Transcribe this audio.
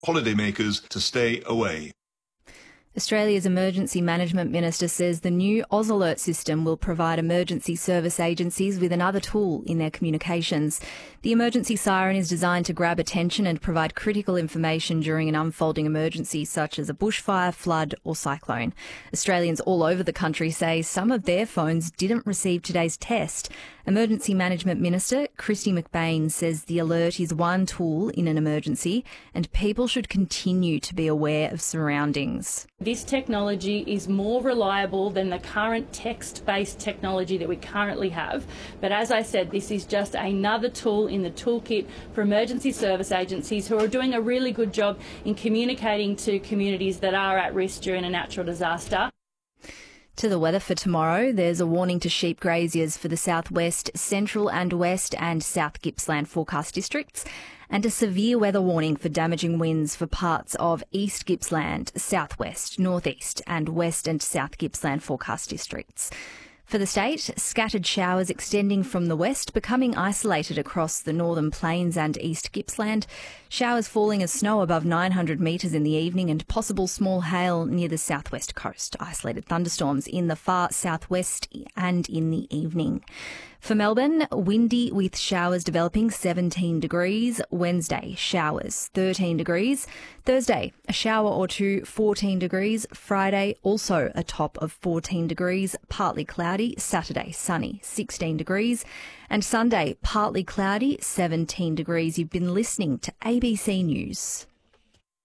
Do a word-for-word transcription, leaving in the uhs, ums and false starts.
holidaymakers to stay away. Australia's Emergency Management Minister says the new AusAlert system will provide emergency service agencies with another tool in their communications. The emergency siren is designed to grab attention and provide critical information during an unfolding emergency such as a bushfire, flood or cyclone. Australians all over the country say some of their phones didn't receive today's test. Emergency Management Minister Kristy McBain says the alert is one tool in an emergency and people should continue to be aware of surroundings. This technology is more reliable than the current text-based technology that we currently have. But as I said, this is just another tool in the toolkit for emergency service agencies who are doing a really good job in communicating to communities that are at risk during a natural disaster. To the weather for tomorrow, there's a warning to sheep graziers for the southwest, central and west and South Gippsland forecast districts, and a severe weather warning for damaging winds for parts of East Gippsland, southwest, northeast and west and South Gippsland forecast districts. For the state, scattered showers extending from the west, becoming isolated across the northern plains and East Gippsland. Showers falling as snow above nine hundred metres in the evening and possible small hail near the southwest coast. Isolated thunderstorms in the far southwest and in the evening. For Melbourne, windy with showers developing, seventeen degrees. Wednesday, showers, thirteen degrees. Thursday, a shower or two, fourteen degrees. Friday, also a top of fourteen degrees, partly cloudy. Saturday, sunny, sixteen degrees. And Sunday, partly cloudy, seventeen degrees. You've been listening to A B C News.